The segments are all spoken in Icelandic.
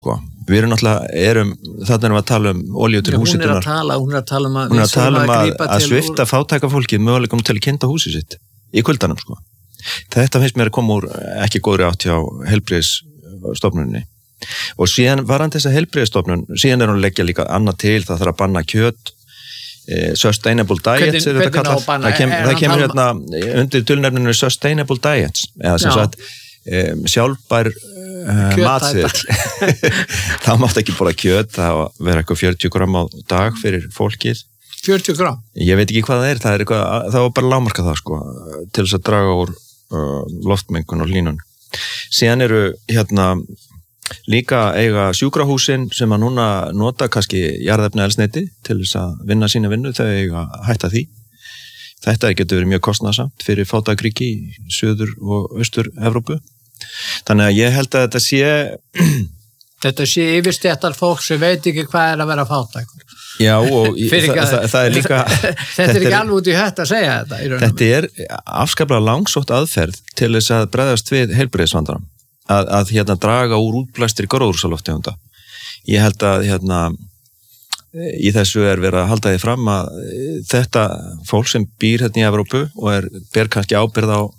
sko. Við erum náttúrulega, þarna erum við að tala olíu til húshitunar. Hún er að tala að svipta fátæka fólkið möguleikum til að kynda húsið sitt í kuldanum, sko. Þetta finnst mér að koma úr ekki góðri átt hjá heilbrigðisstofnuninni. Og síðan varandi þessa heilbrigðisstofnun, síðan hún leggja líka annað til, það þarf að banna kjöt, sustainable diets, það kemur hérna undir dulnefninu sustainable diets, eða sem sagt sjálfbær matsvill. Það mátt ekki borða kjöt, það vera eitthvað 40 gram á dag fyrir fólkið. 40 gram? Ég veit ekki hvað það er eitthvað, það var bara lágmarka það, sko, til þess að draga úr loftmengun og hlýnun. Síðan eru hérna líka eiga sjúkrahúsin sem að núna nota kannski jarðefnaeldsneyti til þess að vinna sína vinnu, þau eiga hætta því. Þetta getur verið mjög kostnaðarsamt fyrir fátækríki í Suður- og Austur-Evrópu. Þannig að ég held að þetta sé yfirstéttar fólk sem veit ekki hvað er að vera fátækur. Já, og það er líka þetta er ekki alveg út í hött að segja þetta. Þetta er afskaplega langsótt aðferð til þess að bregðast við heilbrigðisvandanum. Að draga úr útblæstri gróðurhúsalofttegunda. Ég held að í þessu er verið að halda því fram að þetta fólk sem býr hérna í Evrópu og ber kannski ábyrgð á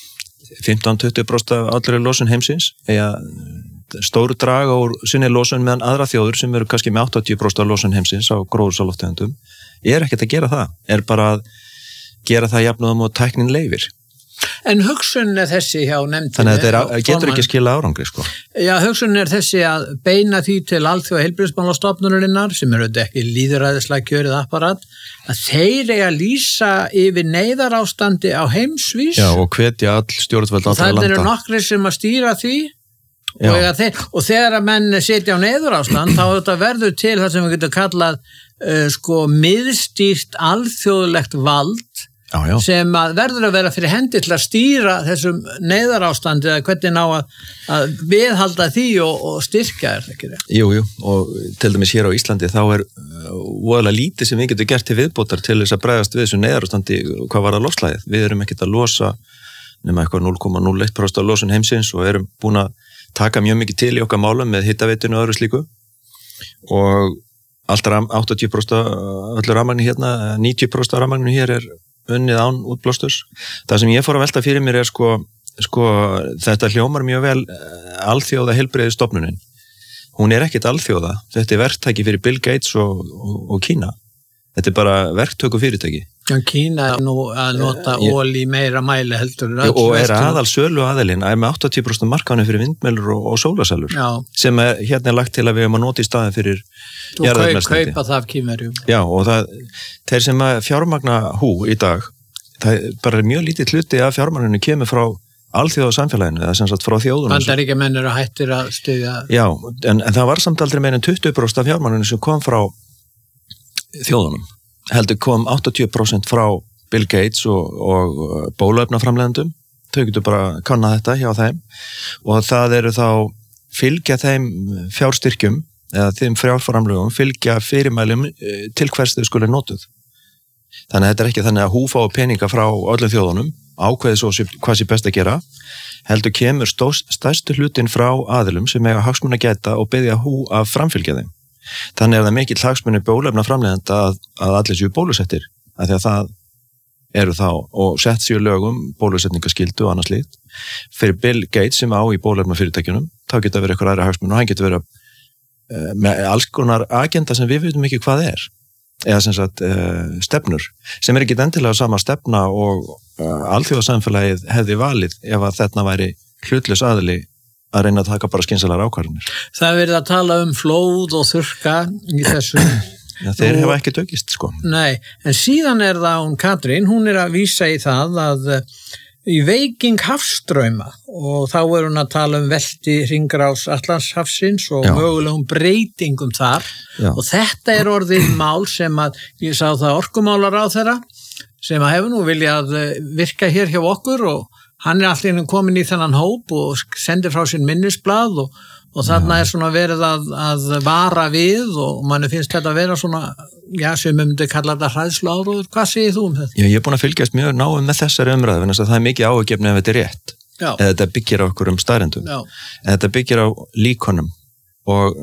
15-20% af allri losun heimsins, eða stóru draga úr sinni losun meðan aðra þjóður sem eru kannski með 80% af losun heimsins á gróðurhúsalofttegundum, ekkert að gera það, bara að gera það jafnóðum og tæknin leyfir. En hugsun þessi hjá nefndinni. Þannig að þetta getur ekki skila árangri, sko. Já, hugsun þessi að beina því til alþjóða heilbrigðismálastofnunarinnar, sem þetta ekki lýðræðislega kjörið apparat, að þeir eiga að lýsa yfir neyðarástandi á heimsvís. Já, og hvetja all stjórnvöld allra landa. Það eru nokkrir sem að stýra því og þegar að menn setja á neyðarástand, þá þetta verður til það sem við getum kallað miðstýrt alþjóðlegt vald sem að verður að vera fyrir hendi til að stýra þessum neyðarástandi eða hvernig ná að viðhalda því og styrka ekki rétt? Jú, og til dæmis hér á Íslandi þá voðalega lítið sem við getum gert til viðbótar til þess að bregðast við þessu neyðarástandi hvað var það loftslagið. Við erum ekkert að losa nema eitthvað 0,01% af losun heimsins og erum búin að taka mjög mikið til í okkar málum með hitaveitinu og öðru slíku og alltaf 80% öllu rafmagni hérna, 90% af rafmagninu hér unnið án útblástus. Það sem ég fór að velta fyrir mér sko þetta hljómar mjög vel alþjóða heilbrigðisstofnunin. Hún ekkert alþjóða, þetta verktæki fyrir Bill Gates og Kína. Þetta bara verktöku fyrirtæki. Kína nú að nota olí meira mæli heldur. Og aðal sölu aðilinn með 80% markáni fyrir vindmjölur og sólasælur. Sem hérna lagt til að við erum að nota í staðin fyrir jarðefnaeldsneyti. Kaupa það af Kínverjum. Já, og þeir sem fjármagna í dag, það bara mjög lítið hluti af fjármagninu kemur frá alþjóða samfélaginu, eða sem sagt frá þjóðunum. Bandaríkjamenn eru hættir að styðja. Já, en það var samt aldrei meira en 20% af fjármagninu sem kom frá þjóðunum. Heldur kom 80% frá Bill Gates og bóluefnaframleiðendum. Þau getur bara kannað þetta hjá þeim og það eru þá fylgja þeim fjárstyrkjum eða þeim fjárframlögum fylgja fyrirmælum til hvers þau skuli notuð. Þannig að þetta ekki þannig að fái peninga frá öllum þjóðunum, ákveði svo hvað sé best að gera, heldur kemur stærstu hlutin frá aðilum sem eiga hagsmuna gæta og biðja að framfylgja þeim. Þannig er það mikill hagsmunni bóluefnaframleiðenda að allir séu bólusettir, af því að það eru þá og sett séu lögum bólusetningaskyldu og annars slíkt. Fyrir Bill Gates sem í bóluefnafyrirtækjunum, þá getur verið eitthvað aðra hagsmunni og hann getur verið með alls konar agenda sem við veitum ekki hvað eða sem sagt stefnur, sem ekki endilega sama stefna og alþjóðasamfélagið hefði valið ef að þetta væri hlutlaus aðili að reyna að taka bara skynsamlegar ákvarðanir. Það verið að tala flóð og þurrka í þessu. Já, þeir hefa ekki dögist, sko. Nei, en síðan það Katrín, hún að vísa í það að í veiking hafstrauma og þá hún að tala velti hringrás Atlantshafsins og mögulegum breytingum þar. Já. Og þetta orðið mál sem að ég sá það orkumálaráðherra sem að hefur nú viljað virka hér hjá okkur og hann allir komin í þennan hóp og sendir frá sín minnisblað og þarna svona verið að vara við og manni finnst þetta að vera svona, sem myndi kalla þetta hræðsluáróður. Hvað segir þú þetta? Já, ég búin að fylgjast mjög náið með þessari umræðu, en það mikið áhuggefni ef þetta rétt. Eða þetta byggir á okkur staðreyndum. Eða þetta byggir á líkonum og